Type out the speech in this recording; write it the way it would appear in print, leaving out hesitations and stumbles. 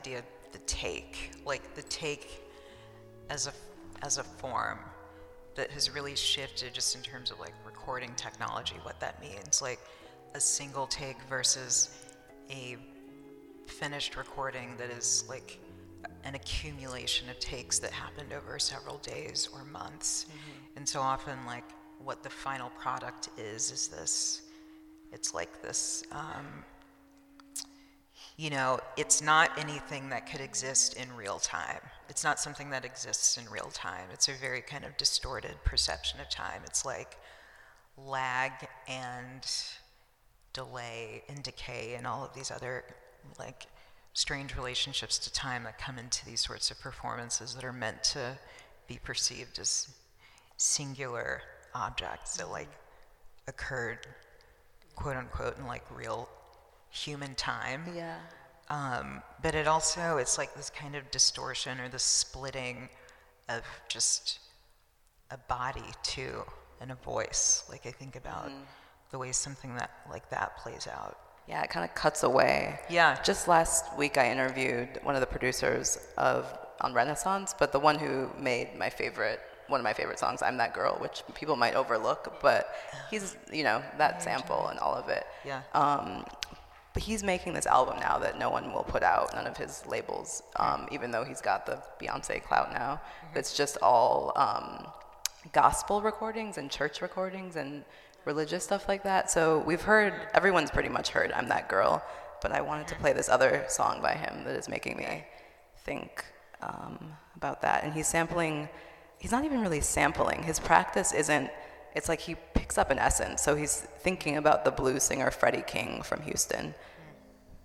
idea of the take, like the take as a form that has really shifted just in terms of like recording technology, what that means, like a single take versus a finished recording that is like an accumulation of takes that happened over several days or months. And so often like what the final product is this, it's like this, it's not anything that could exist in real time. It's not something that exists in real time. It's a very kind of distorted perception of time. It's like lag and delay and decay and all of these other like strange relationships to time that come into these sorts of performances that are meant to be perceived as singular objects that like occurred, quote unquote, in like real human time. Yeah. But it's like this kind of distortion or this splitting of just a body too and a voice. Like I think about the way something like that plays out. Yeah, it kind of cuts away. Yeah. Just last week I interviewed one of the producers on Renaissance, but the one who made one of my favorite songs, I'm That Girl, which people might overlook, but he's, that sample and all of it. Yeah. But he's making this album now that no one will put out, none of his labels, even though he's got the Beyonce clout now. It's just all gospel recordings and church recordings and religious stuff like that. So everyone's pretty much heard I'm That Girl, but I wanted to play this other song by him that is making me think about that. And he's not even really sampling. His practice it's like he picks up an essence. So he's thinking about the blues singer Freddie King from Houston,